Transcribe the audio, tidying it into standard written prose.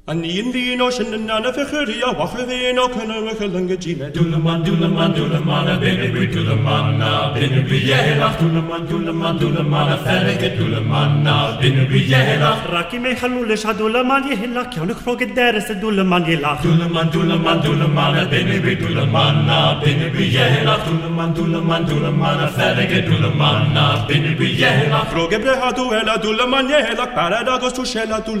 An in vino sin an fechria wache vino kunnen we gelunge gine. Doeleman, doeleman, doeleman, binnenbuurt doeleman, binnenbuurt jelach, doeleman, doeleman, ferge doeleman, binnenbuurt jelach. Raki me khalulish doeleman jelach, jou nog vroeg deres doeleman jelach. Doeleman, doeleman, doeleman, binnenbuurt doeleman, binnenbuurt jelach, doeleman, doeleman, ferge doeleman, binnenbuurt jelach. Vroege breha duela doeleman jelach, paradagos tu shela